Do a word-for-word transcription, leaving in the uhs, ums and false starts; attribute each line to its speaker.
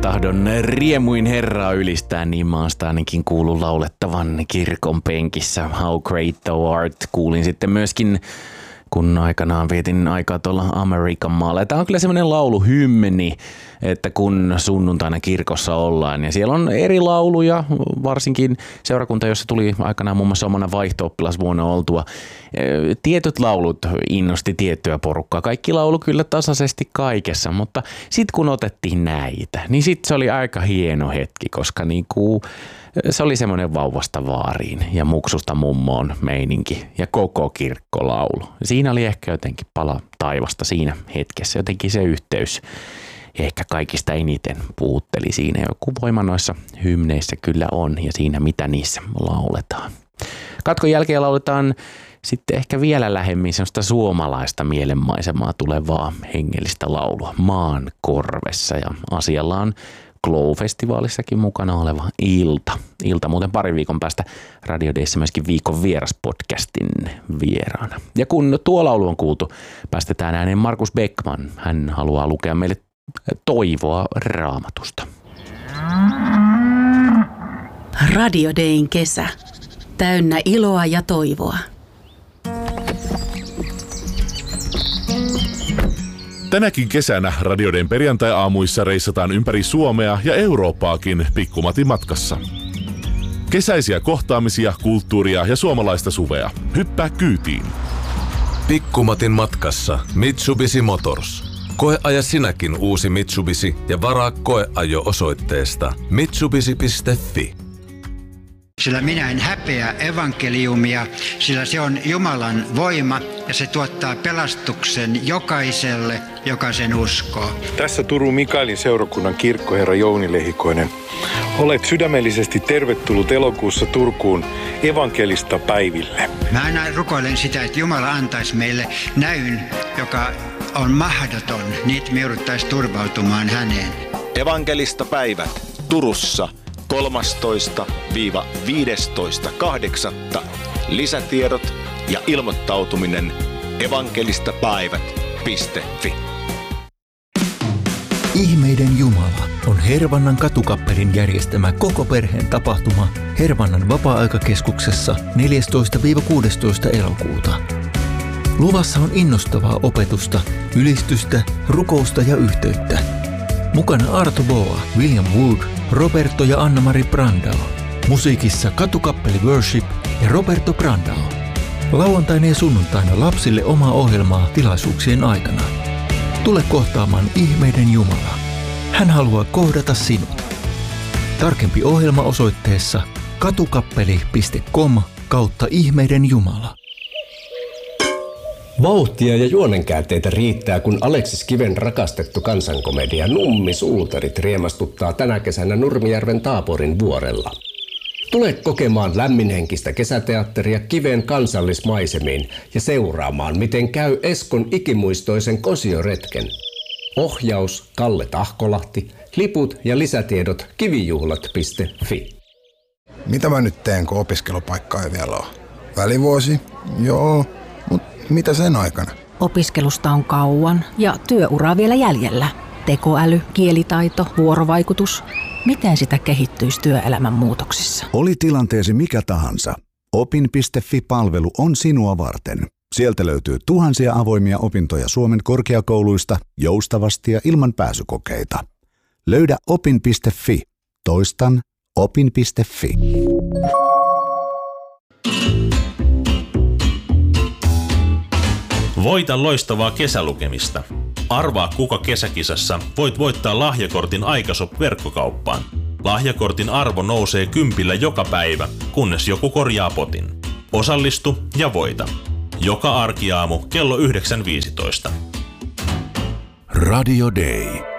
Speaker 1: tahdon riemuin herraa ylistää, niin maasta ainakin kuuluu laulettavan kirkon penkissä How Great Thou Art. Kuulin sitten myöskin, kun aikanaan vietin aikaa tuolla Amerikan maalla. Tämä on kyllä semmoinen lauluhymni, että kun sunnuntaina kirkossa ollaan ja siellä on eri lauluja, varsinkin seurakunta, jossa tuli aikanaan muun muassa omana vaihto-oppilasvuonna oltua. Tietyt laulut innosti tiettyä porukkaa. Kaikki laulu kyllä tasaisesti kaikessa, mutta sitten kun otettiin näitä, niin sitten se oli aika hieno hetki, koska niinku se oli semmoinen vauvasta vaariin ja muksusta mummoon meininki ja koko kirkkolaulu. Siinä oli ehkä jotenkin pala taivasta siinä hetkessä, jotenkin se yhteys ehkä kaikista eniten puutteli siinä. Joku voima noissa hymneissä kyllä on ja siinä mitä niissä lauletaan. Katkon jälkeen lauletaan sitten ehkä vielä lähemmin semmoista suomalaista mielenmaisemaa tulevaa hengellistä laulua Maan korvessa ja asialla on Glow-festivaalissakin mukana oleva Ilta. Ilta muuten parin viikon päästä Radio Dayssä myöskin viikon vieras podcastin vieraana. Ja kun tuo laulu on kuultu, päästetään ääneen Markus Beckman. Hän haluaa lukea meille toivoa Raamatusta.
Speaker 2: Radio Dayn kesä. Täynnä iloa ja toivoa.
Speaker 3: Tänäkin kesänä Radio Dayn perjantai-aamuissa reissataan ympäri Suomea ja Eurooppaakin Pikkumatin matkassa. Kesäisiä kohtaamisia, kulttuuria ja suomalaista suvea. Hyppää kyytiin.
Speaker 4: Pikkumatin matkassa Mitsubishi Motors. Koeaja sinäkin uusi Mitsubishi ja varaa koeajo osoitteesta mitsubishi piste fi.
Speaker 5: Sillä minä en häpeä evankeliumia, sillä se on Jumalan voima ja se tuottaa pelastuksen jokaiselle, joka sen uskoo.
Speaker 6: Tässä Turun Mikaelin seurakunnan kirkkoherra Jouni Lehikoinen. Olet sydämellisesti tervetullut elokuussa Turkuun evankelista päiville.
Speaker 5: Mä aina rukoilen sitä, että Jumala antaisi meille näyn, joka on mahdoton, niin että me jouduttaisiin turvautumaan häneen.
Speaker 7: Evankelista päivät Turussa kolmastoista viidestoista kahdeksatta Lisätiedot ja ilmoittautuminen evankelistapäivät piste fi.
Speaker 8: Ihmeiden Jumala on Hervannan katukappelin järjestämä koko perheen tapahtuma Hervannan vapaa-aikakeskuksessa neljästoista kuudestoista elokuuta. Luvassa on innostavaa opetusta, ylistystä, rukousta ja yhteyttä. Mukana Arto Boa, William Wood, Roberto ja Anna-Mari Brandao. Musiikissa Katukappeli Worship ja Roberto Brandao. Lauantaina ja sunnuntaina lapsille omaa ohjelmaa tilaisuuksien aikana. Tule kohtaamaan ihmeiden Jumala. Hän haluaa kohdata sinut. Tarkempi ohjelma osoitteessa katukappeli piste com kautta ihmeiden Jumala.
Speaker 9: Vauhtia ja juonenkäänteitä riittää, kun Aleksis Kiven rakastettu kansankomedia Nummi Suutarit riemastuttaa tänä kesänä Nurmijärven Taaporin vuorella. Tule kokemaan lämminhenkistä kesäteatteria Kiven kansallismaisemiin ja seuraamaan, miten käy Eskon ikimuistoisen kosioretken. Ohjaus Kalle Tahkolahti, liput ja lisätiedot kivijuhlat piste fi.
Speaker 10: Mitä mä nyt teen, kun opiskelupaikkaa ei vielä ole? Välivuosi? Joo, mutta mitä sen aikana?
Speaker 2: Opiskelusta on kauan ja työuraa vielä jäljellä. Tekoäly, kielitaito, vuorovaikutus. Miten sitä kehittyisi työelämän muutoksissa?
Speaker 11: Oli tilanteesi mikä tahansa. opin piste fi-palvelu on sinua varten. Sieltä löytyy tuhansia avoimia opintoja Suomen korkeakouluista joustavasti ja ilman pääsykokeita. Löydä opin piste fi. Toistan opin piste fi.
Speaker 12: Voita loistavaa kesälukemista. Arvaa kuka kesäkisassa voit voittaa lahjakortin Aikashop-verkkokauppaan. Lahjakortin arvo nousee kympillä joka päivä, kunnes joku korjaa potin. Osallistu ja voita. Joka arkiaamu kello yhdeksän viisitoista.
Speaker 11: Radio Day.